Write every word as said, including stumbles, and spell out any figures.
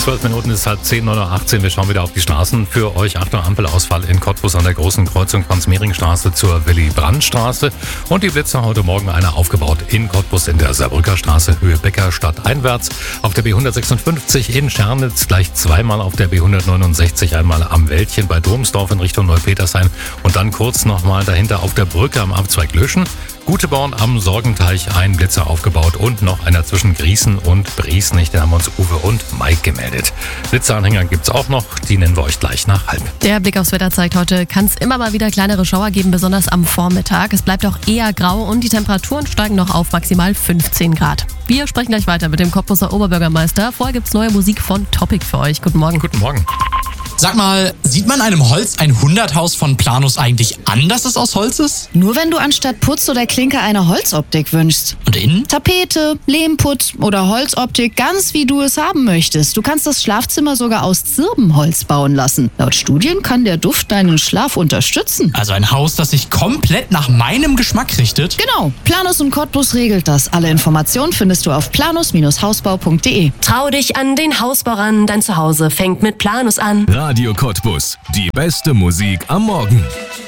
zwölf Minuten ist halb zehn, neun Uhr achtzehn. Wir schauen wieder auf die Straßen. Für euch Achtung, Ampelausfall in Cottbus an der großen Kreuzung Franz-Mehring-Straße zur Willy-Brandt-Straße. Und die Blitzer heute Morgen einer aufgebaut in Cottbus in der Saarbrücker Straße, Höhe Becker, stadteinwärts. Auf der B hundertsechsundfünfzig in Schernitz, gleich zweimal auf der B hundertneunundsechzig, einmal am Wäldchen bei Domsdorf in Richtung Neupetershain und dann kurz nochmal dahinter auf der Brücke am Abzweig Löschen. Guteborn am Sorgenteich, ein Blitzer aufgebaut und noch einer zwischen Griesen und Briesnich. Den haben uns Uwe und Mike gemeldet. Blitzeranhänger gibt's auch noch, die nennen wir euch gleich nach halb. Der Blick aufs Wetter zeigt, heute kann es immer mal wieder kleinere Schauer geben, besonders am Vormittag. Es bleibt auch eher grau und die Temperaturen steigen noch auf maximal fünfzehn Grad. Wir sprechen gleich weiter mit dem Cottbuser Oberbürgermeister. Vorher gibt's neue Musik von Topic für euch. Guten Morgen. Guten Morgen. Sag mal, sieht man einem Holz ein Hunderthaus von Planus eigentlich an, dass es aus Holz ist? Nur wenn du anstatt Putz oder Klinker eine Holzoptik wünschst. Und innen? Tapete, Lehmputz oder Holzoptik, ganz wie du es haben möchtest. Du kannst das Schlafzimmer sogar aus Zirbenholz bauen lassen. Laut Studien kann der Duft deinen Schlaf unterstützen. Also ein Haus, das sich komplett nach meinem Geschmack richtet? Genau, Planus und Cottbus regelt das. Alle Informationen findest du auf planus Hausbau punkt de. Trau dich an den Hausbau ran, dein Zuhause fängt mit Planus an. Radio Cottbus, die beste Musik am Morgen.